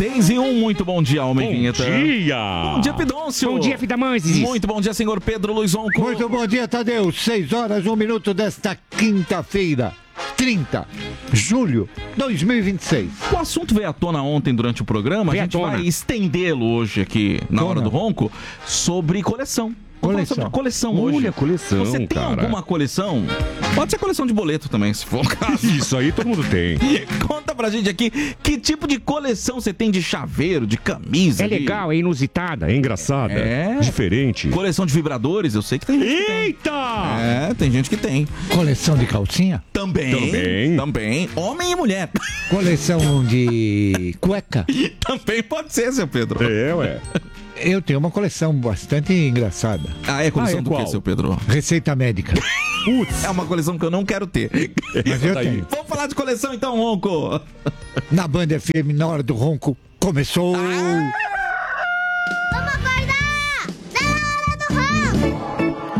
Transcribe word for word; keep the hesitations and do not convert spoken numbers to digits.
seis e um, muito bom dia, Homem Bom Vinheta. dia! Bom dia, Pidôncio. Bom dia, Fidamanzes. Muito bom dia, senhor Pedro Luiz Onco. Muito bom dia, Tadeu. seis horas, um minuto desta quinta-feira, trinta de julho de dois mil e vinte e seis. O assunto veio à tona ontem durante o programa, Veio a gente à tona. vai estendê-lo hoje aqui, na hora Tona. do ronco, sobre coleção. Vamos falar Coleção. sobre coleção Olha, hoje. coleção, Você tem cara. alguma coleção? Pode ser coleção de boleto também, se for o caso. Isso aí todo mundo tem. Conta pra gente aqui, que tipo de coleção você tem de chaveiro, de camisa? É de- legal, é inusitada, é engraçada, É. diferente. Coleção de vibradores, eu sei que tem gente que tem. Eita! É, tem gente que tem. Coleção de calcinha? Também. Também. Também. Homem e mulher. Coleção de cueca? Também pode ser, seu Pedro. É, ué. Eu tenho uma coleção bastante engraçada. Ah, é coleção Ah, é do qual? que, seu Pedro? Receita médica. Putz. É uma coleção que eu não quero ter. Mas eu Daí. tenho. Vamos falar de coleção então, Ronco. Na Band F M, na hora do ronco, começou. Ah!